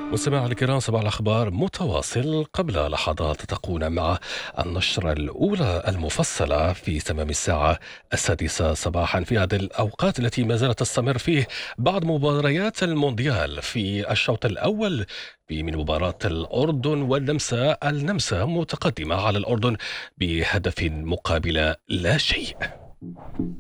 مستمعينا الكرام، صباح الأخبار متواصل. قبل لحظات التقون مع النشرة الأولى المفصلة في تمام الساعة 6 صباحا في هذه الأوقات التي ما زالت تستمر فيه بعض مباريات المونديال. في الشوط الأول من مباراة الأردن والنمسا، النمسا متقدمة على الأردن بهدف مقابل لا شيء.